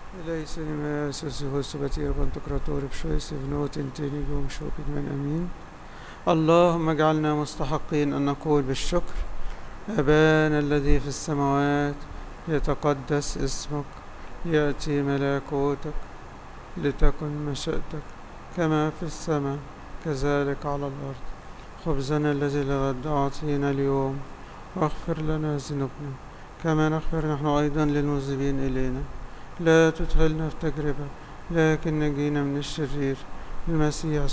Eleysen med Jesus hos betyr بنتقراطور بشويس بنوت انتيني قوم شوكي من أمين. اللهم اجعلنا مستحقين أن نقول بالشكر: أبانا الذي في السماوات، يتقدس اسمك، يأتي ملكوتك، لتكن مشيئتك كما في السماء كذلك على الأرض. خبزنا الذي لغد أعطينا اليوم، واغفر لنا ذنوبنا كما نغفر نحن أيضا للمذنبين إلينا، لا تدخلنا في تجربة لكن نجينا من الشرير. المسيح